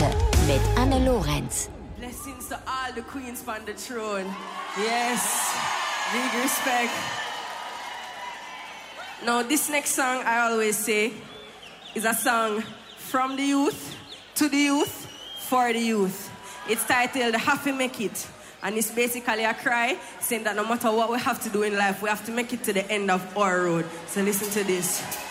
mit Anne Lorenz. Blessings to all the queens on the throne. Yes, big respect. Now this next song, I always say, is a song from the youth, to the youth, for the youth. It's titled Have to Make It. And it's basically a cry saying that no matter what we have to do in life, we have to make it to the end of our road. So listen to this.